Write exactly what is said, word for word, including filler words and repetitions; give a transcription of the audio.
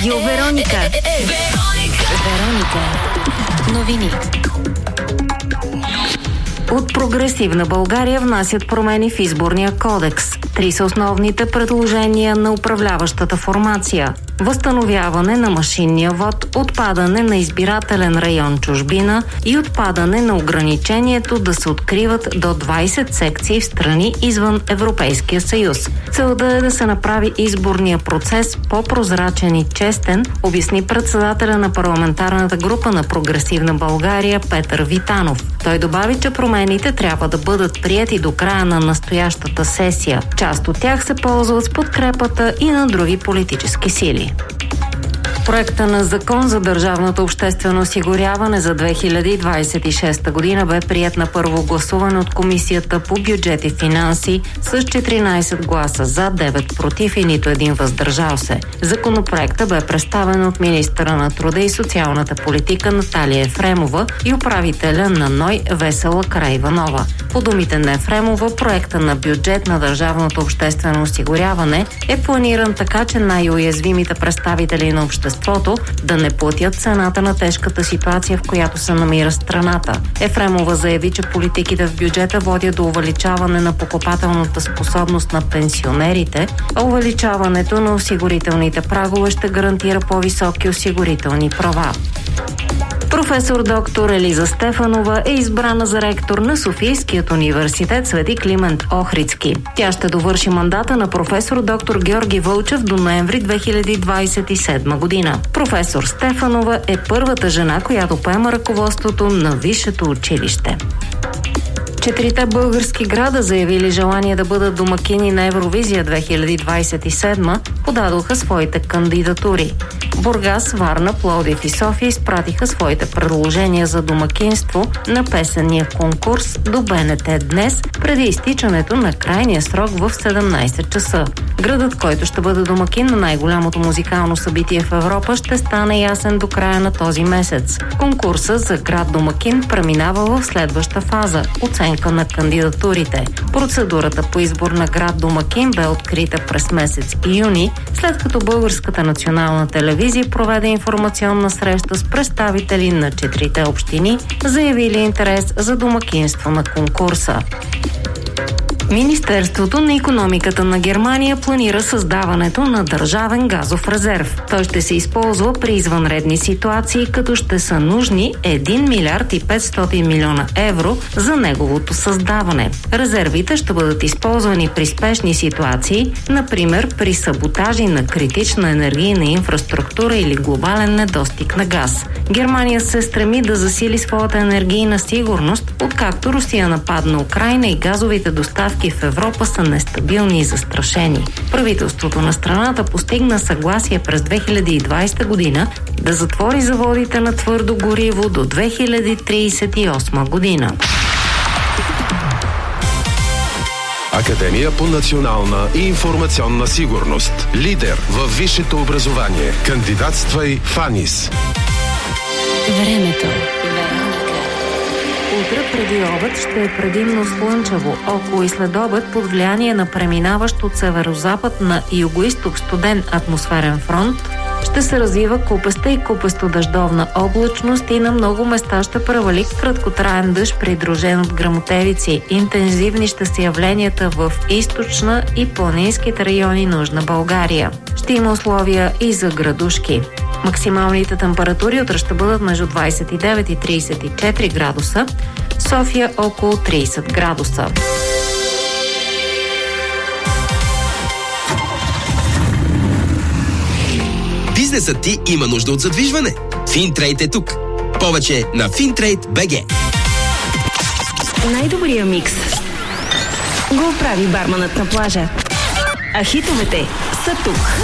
Радио Вероника. Вероника. Новини. От Прогресивна България внасят промени в изборния кодекс. Три са основните предложения на управляващата формация. Възстановяване на машинния вод, отпадане на избирателен район чужбина и отпадане на ограничението да се откриват до двайсет секции в страни извън Европейския съюз. Целта е да се направи изборния процес по-прозрачен и честен, обясни председателя на парламентарната група на Прогресивна България Петър Витанов. Той добави, че промените трябва да бъдат приети до края на настоящата сесия. Част от тях се ползват с подкрепата и на други политически сили. Проекта на закон за държавното обществено осигуряване за две хиляди двайсет и шеста година бе приет на първо гласуване от Комисията по бюджет и финанси с четиринайсет гласа за, девет против и нито един въздържал се. Законопроектът бе представен от министъра на труда и социалната политика Наталия Ефремова и управителя на НОИ Весела Караиванова. По думите на Ефремова, проекта на бюджет на държавното обществено осигуряване е планиран така, че най-уязвимите представители на обществото да не платят цената на тежката ситуация, в която се намира страната. Ефремова заяви, че политиките в бюджета водят до увеличаване на покупателната способност на пенсионерите, а увеличаването на осигурителните прагове ще гарантира по-високи осигурителни права. Професор доктор Елиза Стефанова е избрана за ректор на Софийският университет Свети Климент Охридски. Тя ще довърши мандата на професор доктор Георги Вълчев до ноември две хиляди двайсет и седма година. Професор Стефанова е първата жена, която поема ръководството на висшето училище. Четирите български града, заявили желание да бъдат домакини на Евровизия две хиляди двайсет и седма, подадоха своите кандидатури. Бургас, Варна, Пловдив и София изпратиха своите предложения за домакинство на песенния конкурс до БНТ днес, преди изтичането на крайния срок в седемнайсет часа. Градът, който ще бъде домакин на най-голямото музикално събитие в Европа, ще стане ясен до края на този месец. Конкурсът за град домакин преминава в следваща фаза – оценка на кандидатурите. Процедурата по избор на град домакин бе открита през месец юни, след като Българската национална телевизия проведе информационна среща с представители на четирите общини, заявили интерес за домакинство на конкурса. Министерството на икономиката на Германия планира създаването на държавен газов резерв. Той ще се използва при извънредни ситуации, като ще са нужни един милиард и петстотин милиона евро за неговото създаване. Резервите ще бъдат използвани при спешни ситуации, например при саботажи на критична енергийна инфраструктура или глобален недостиг на газ. Германия се стреми да засили своята енергийна сигурност, откакто Русия нападна Украйна и газовите доставки в Европа са нестабилни и застрашени. Правителството на страната постигна съгласие през две хиляди и двайсета година да затвори заводите на твърдо гориво до две хиляди трийсет и осма година. Академия по национална и информационна сигурност. Лидер във висшето образование. Кандидатствай в АНИС. Времето. Утре преди обед ще е предимно слънчево. Около и след обед под влияние на преминаващ от северозапад на югоизток студен атмосферен фронт ще се развива купеста и купесто-дъждовна облачност и на много места ще превали краткотраен дъжд, придружен от гръмотевици. Интензивни ще са явленията в източна и планинските райони на Южна България. Ще има условия и за градушки. Максималните температури утре ще бъдат между двайсет и девет и трийсет и четири градуса, София около трийсет градуса. Бизнесът ти има нужда от задвижване. Финтрейд е тук. Повече на Финтрейд точка би джи. Най-добрия микс го прави барманът на плажа. А хитовете са тук.